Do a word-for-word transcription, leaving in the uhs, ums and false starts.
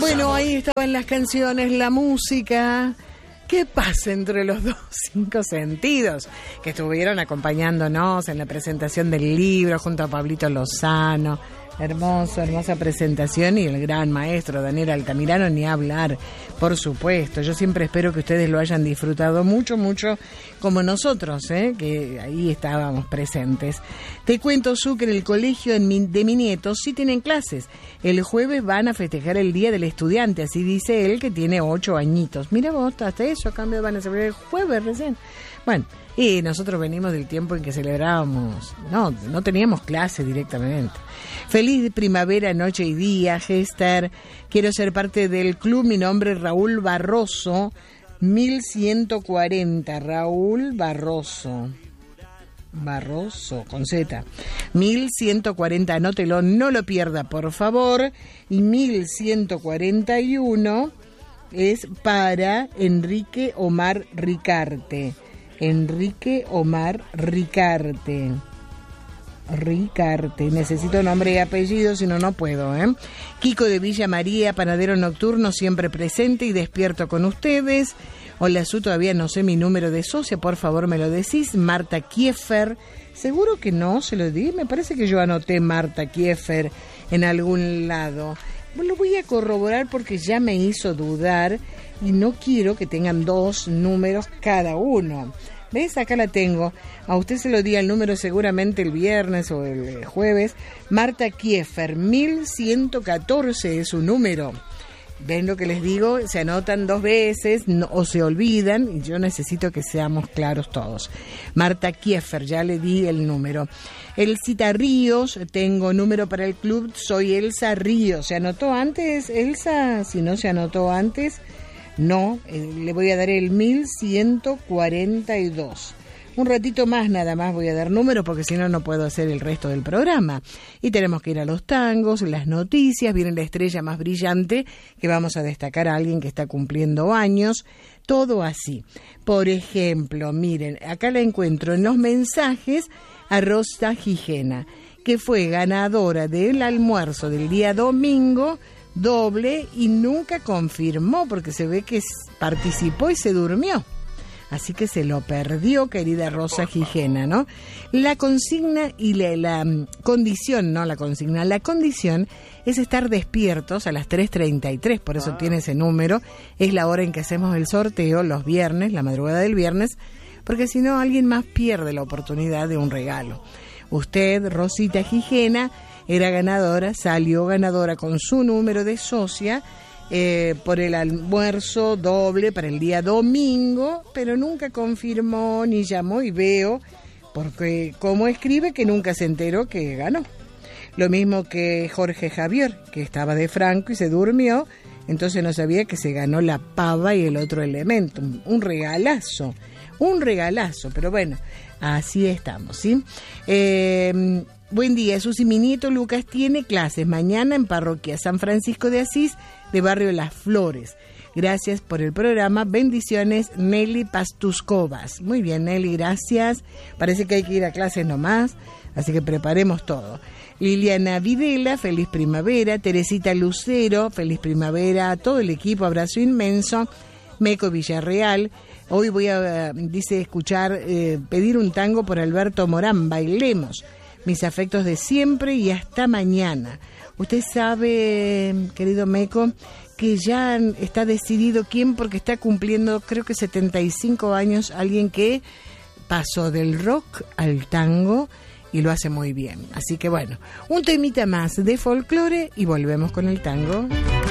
Bueno, ahí estaban las canciones, la música. ¿Qué pasa entre los dos cinco sentidos? Que estuvieron acompañándonos en la presentación del libro junto a Pablito Lozano. Hermoso, hermosa presentación, y el gran maestro Daniel Altamirano, ni hablar, por supuesto. Yo siempre espero que ustedes lo hayan disfrutado mucho, mucho, como nosotros, ¿eh? Que ahí estábamos presentes. Te cuento, Su, que en el colegio de mi nieto sí tienen clases. El jueves van a festejar el Día del Estudiante, así dice él, que tiene ocho añitos. Mira vos, hasta eso, a cambio van a celebrar el jueves recién. Bueno, y nosotros venimos del tiempo en que celebrábamos, no, no teníamos clase directamente. Feliz primavera, noche y día, Gester. Quiero ser parte del club, mi nombre es Raúl Barroso, mil ciento cuarenta, Raúl Barroso. Barroso, con Z. mil ciento cuarenta, anótelo, no lo pierda, por favor. Y mil ciento cuarenta y uno es para Enrique Omar Ricarte. Enrique Omar Ricarte. Ricarte. Necesito nombre y apellido, si no, no puedo, ¿eh? Kiko de Villa María, panadero nocturno, siempre presente y despierto con ustedes. Hola, Su, todavía no sé mi número de socia, por favor me lo decís. Marta Kiefer. Seguro que no, se lo di. Me parece que yo anoté Marta Kiefer en algún lado. Lo voy a corroborar porque ya me hizo dudar y no quiero que tengan dos números cada uno. ¿Ves? Acá la tengo. A usted se lo di el número seguramente el viernes o el jueves. Marta Kiefer, mil ciento catorce es su número. ¿Ven lo que les digo? Se anotan dos veces no, o se olvidan, y yo necesito que seamos claros todos. Marta Kiefer, ya le di el número. Elcita Ríos, tengo número para el club, soy Elsa Ríos. ¿Se anotó antes, Elsa? Si no se anotó antes, no, eh, le voy a dar el mil ciento cuarenta y dos. Un ratito más nada más voy a dar números porque si no, no puedo hacer el resto del programa. Y tenemos que ir a los tangos, las noticias, viene la estrella más brillante, que vamos a destacar a alguien que está cumpliendo años, todo así. Por ejemplo, miren, acá la encuentro en los mensajes a Rosa Gijena, que fue ganadora del almuerzo del día domingo, doble, y nunca confirmó porque se ve que participó y se durmió. Así que se lo perdió, querida Rosa Gijena, ¿no? La consigna y la, la condición, no la consigna, la condición es estar despiertos a las tres treinta y tres, por eso ah. tiene ese número. Es la hora en que hacemos el sorteo los viernes, la madrugada del viernes, porque si no alguien más pierde la oportunidad de un regalo. Usted, Rosita Gijena, era ganadora, salió ganadora con su número de socia, Eh, por el almuerzo doble para el día domingo, pero nunca confirmó ni llamó, y veo, porque como escribe, que nunca se enteró que ganó. Lo mismo que Jorge Javier, que estaba de franco y se durmió, entonces no sabía que se ganó la pava y el otro elemento. Un regalazo, un regalazo, pero bueno, así estamos, ¿sí? Eh, buen día, Susi, mi nieto Lucas tiene clases mañana en Parroquia San Francisco de Asís, de Barrio Las Flores. Gracias por el programa. Bendiciones, Nelly Pastuscovas. Muy bien, Nelly, gracias. Parece que hay que ir a clases nomás, así que preparemos todo. Liliana Videla, feliz primavera. Teresita Lucero, feliz primavera. A todo el equipo, abrazo inmenso. Meco Villarreal. Hoy voy a, dice, escuchar, eh, pedir un tango por Alberto Morán. Bailemos. Mis afectos de siempre y hasta mañana. Usted sabe, querido Meco, que ya está decidido quién, porque está cumpliendo, creo que setenta y cinco años, alguien que pasó del rock al tango y lo hace muy bien. Así que bueno, un temita más de folclore y volvemos con el tango.